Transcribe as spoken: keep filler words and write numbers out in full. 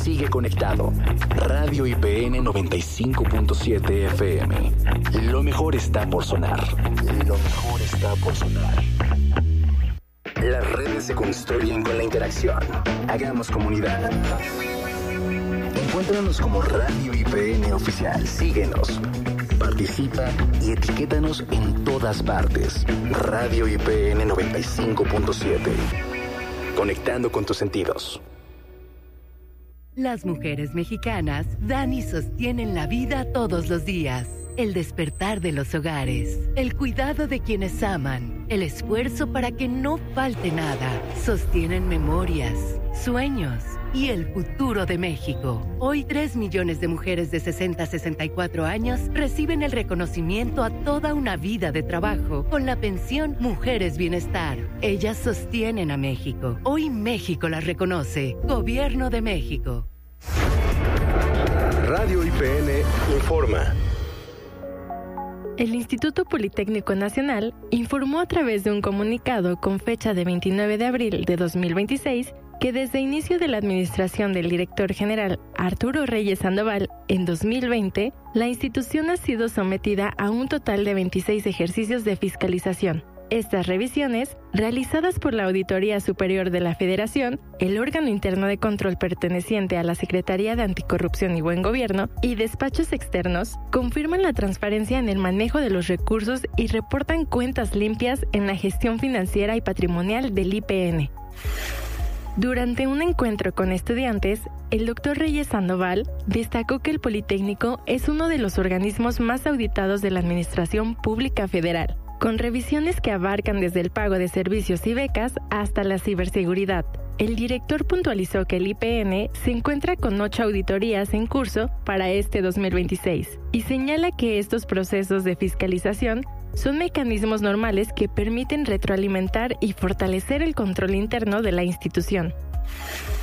sigue conectado. Radio I P N noventa y cinco punto siete F M. Lo mejor está por sonar. Lo mejor está por sonar. Las redes se construyen con la interacción. Hagamos comunidad. Encuéntranos como Radio I P N Oficial. Síguenos. Participa y etiquétanos en todas partes. Radio I P N noventa y cinco punto siete. Conectando con tus sentidos. Las mujeres mexicanas dan y sostienen la vida todos los días. El despertar de los hogares, el cuidado de quienes aman, el esfuerzo para que no falte nada. Sostienen memorias, sueños y el futuro de México. Hoy, tres millones de mujeres de sesenta a sesenta y cuatro años reciben el reconocimiento a toda una vida de trabajo con la pensión Mujeres Bienestar. Ellas sostienen a México. Hoy México las reconoce. Gobierno de México. Radio I P N informa. El Instituto Politécnico Nacional informó a través de un comunicado con fecha de veintinueve de abril de dos mil veintiséis que desde inicio de la administración del director general Arturo Reyes Sandoval en dos mil veinte, la institución ha sido sometida a un total de veintiséis ejercicios de fiscalización. Estas revisiones, realizadas por la Auditoría Superior de la Federación, el órgano interno de control perteneciente a la Secretaría de Anticorrupción y Buen Gobierno, y despachos externos, confirman la transparencia en el manejo de los recursos y reportan cuentas limpias en la gestión financiera y patrimonial del I P N. Durante un encuentro con estudiantes, el doctor Reyes Sandoval destacó que el Politécnico es uno de los organismos más auditados de la Administración Pública Federal, con revisiones que abarcan desde el pago de servicios y becas hasta la ciberseguridad. El director puntualizó que el I P N se encuentra con ocho auditorías en curso para este dos mil veintiséis y señala que estos procesos de fiscalización son mecanismos normales que permiten retroalimentar y fortalecer el control interno de la institución.